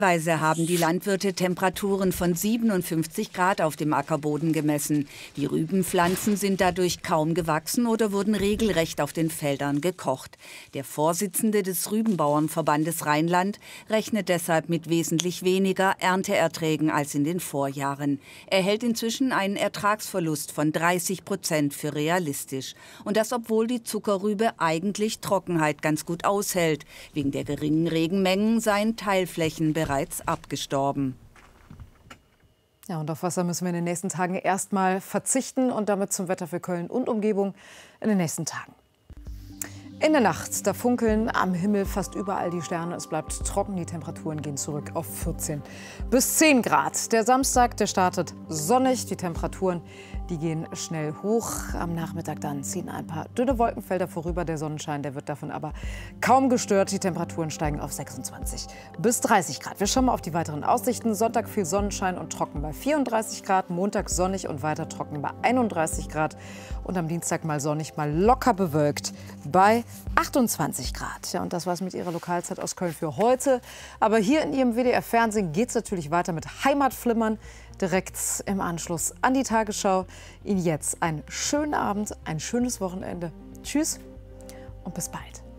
Weise haben die Landwirte Temperaturen von 57 Grad auf dem Ackerboden gemessen. Die Rübenpflanzen sind dadurch kaum gewachsen oder wurden regelrecht auf den Feldern gekocht. Der Vorsitzende des Rübenbauernverbandes Rheinland rechnet deshalb mit wesentlich weniger Ernteerträgen als in den Vorjahren. Er hält inzwischen einen Ertragsverlust von 30% für realistisch. Und das, obwohl die Zuckerrübe eigentlich Trockenheit ganz gut aushält. Wegen der geringen Regenmengen seien Teilflächen bereits abgestorben. Ja, und auf Wasser müssen wir in den nächsten Tagen erstmal verzichten und damit zum Wetter für Köln und Umgebung in den nächsten Tagen. In der Nacht, da funkeln am Himmel fast überall die Sterne. Es bleibt trocken, die Temperaturen gehen zurück auf 14 bis 10 Grad. Der Samstag, der startet sonnig, die Temperaturen, die gehen schnell hoch. Am Nachmittag dann ziehen ein paar dünne Wolkenfelder vorüber. Der Sonnenschein, der wird davon aber kaum gestört. Die Temperaturen steigen auf 26 bis 30 Grad. Wir schauen mal auf die weiteren Aussichten. Sonntag viel Sonnenschein und trocken bei 34 Grad. Montag sonnig und weiter trocken bei 31 Grad. Und am Dienstag mal sonnig, mal locker bewölkt bei 28 Grad. Ja, und das war's mit Ihrer Lokalzeit aus Köln für heute. Aber hier in Ihrem WDR-Fernsehen geht es natürlich weiter mit Heimatflimmern. Direkt im Anschluss an die Tagesschau. Ihnen jetzt einen schönen Abend, ein schönes Wochenende. Tschüss und bis bald.